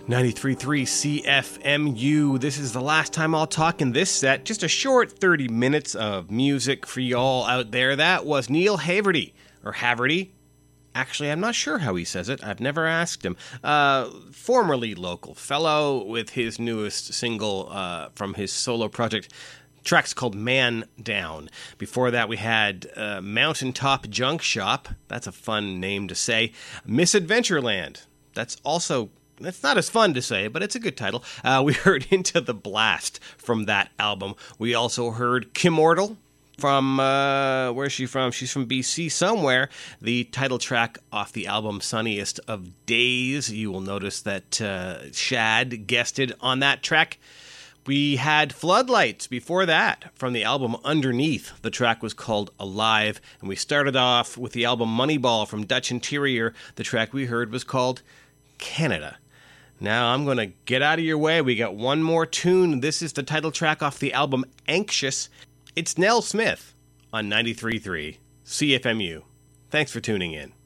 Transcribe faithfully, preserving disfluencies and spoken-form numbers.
ninety-three point three C F M U. This is the last time I'll talk in this set. Just a short thirty minutes of music for y'all out there. That was Neil Haverty, or Haverty. Actually, I'm not sure how he says it. I've never asked him. Uh, formerly local fellow with his newest single uh, from his solo project. Track's called Man Down. Before that, we had uh, Mountaintop Junk Shop. That's a fun name to say. Misadventureland. That's also... It's not as fun to say, but it's a good title. Uh, we heard Into the Blast from that album. We also heard Kimmortal from, uh, where's she from? She's from B C somewhere. The title track off the album Sunniest of Days. You will notice that uh, Shad guested on that track. We had Floodlights before that from the album Underneath. The track was called Alive. And we started off with the album Moneyball from Dutch Interior. The track we heard was called Canada. Now I'm going to get out of your way. We got one more tune. This is the title track off the album Anxious. It's Nell Smith on ninety-three point three C F M U. Thanks for tuning in.